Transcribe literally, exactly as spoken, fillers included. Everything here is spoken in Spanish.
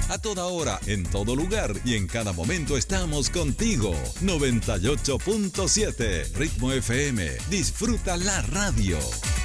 A toda hora, en todo lugar y en cada momento estamos contigo. noventa y ocho punto siete Ritmo F M. Disfruta la radio.